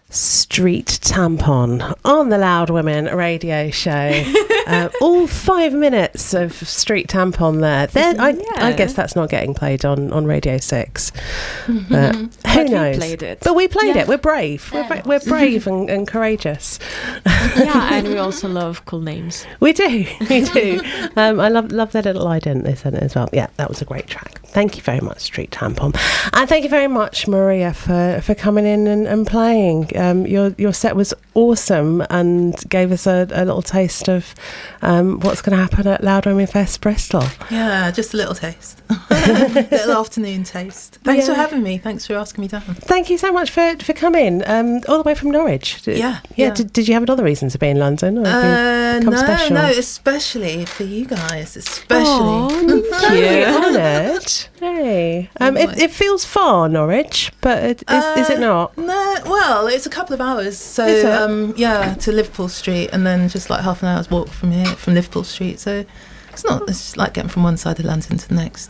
Street Tampon on the Loud Women radio show. All 5 minutes of Street Tampon there. I guess that's not getting played on Radio 6. Who knows? We played it. But we played it. We're brave. We're brave and courageous. Yeah, and we also love cool names. We do. I love their little ident they sent it as well. Yeah, that was a great track. Thank you very much, Street Tampon. And thank you very much, Maria, for coming in and playing. Your set was awesome and gave us a little taste of what's going to happen at Loud Women Fest Bristol. Yeah, just a little taste. Little afternoon taste. Thanks for having me. Thanks for asking me down. Thank you so much for coming all the way from Norwich. Yeah. Did you have another reason to be in London? Or have you come special? No, especially for you guys. Especially. Oh, thank you. Honoured. Hey. It feels far, Norwich, but is it not? No, well, it's a couple of hours. So, to Liverpool Street, and then just like half an hour's walk from here, from Liverpool Street. So it's just like getting from one side of London to the next.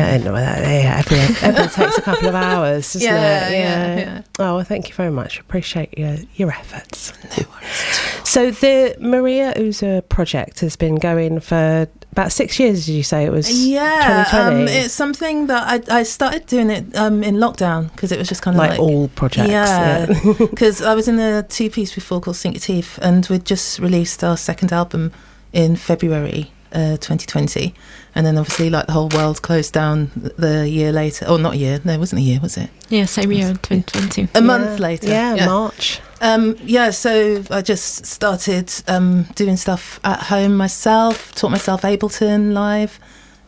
Everyone takes a couple of hours, doesn't it? Yeah. Oh, well, thank you very much. Appreciate your efforts. No worries. So the Maria Uza project has been going for about 6 years, did you say? It was 2020? It's something that I started doing it in lockdown, because it was just kind of like all projects. Yeah, because I was in a two-piece before called Sink Your Teeth, and we'd just released our second album in February 2020, and then obviously like the whole world closed down the year later. Or not a year, no, it wasn't a year, was it? Yeah, same year, 2020. A month later. Yeah, March. So I just started doing stuff at home myself, taught myself Ableton live,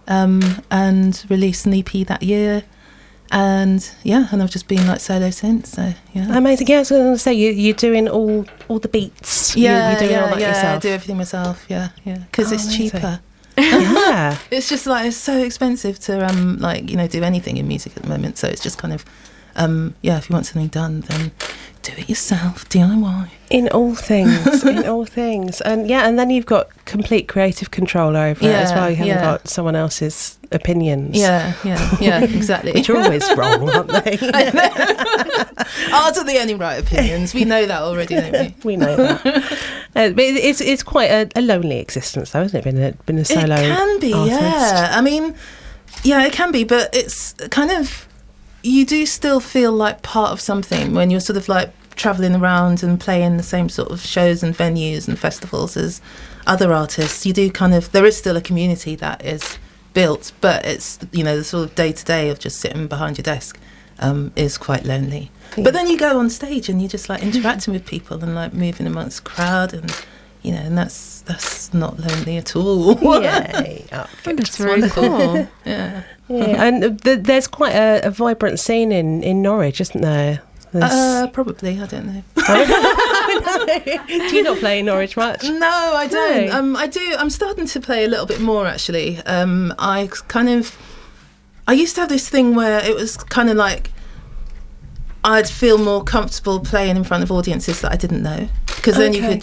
and released an EP that year. And I've just been like solo since. So yeah, amazing. Yeah, I was going to say you're doing all the beats. You're doing all that yourself. I do everything myself. Yeah, because it's amazing. cheaper. Yeah, it's just like it's so expensive to do anything in music at the moment. So it's just kind of if you want something done, then do it yourself, DIY. In all things, and then you've got complete creative control over it as well. You haven't got someone else's opinions. Yeah, exactly. Which are always wrong, aren't they? Ours are the only right opinions. We know that already, don't we? We know that. But it's quite a lonely existence, though, isn't it? Been a solo. It can be, artist. yeah. I mean, it can be, but it's kind of, you do still feel like part of something when you're sort of like travelling around and playing the same sort of shows and venues and festivals as other artists. You do there is still a community that is built, but it's, the sort of day-to-day of just sitting behind your desk is quite lonely. Yeah. But then you go on stage and you're just like interacting with people and like moving amongst the crowd, and and that's not lonely at all. Yay. That's very cool. Yeah, and there's quite a vibrant scene in Norwich, isn't there? Probably, I don't know. Do you not play in Norwich much? No, I don't. No. I do. I'm starting to play a little bit more, actually. I used to have this thing where it was kind of like I'd feel more comfortable playing in front of audiences that I didn't know, because then you could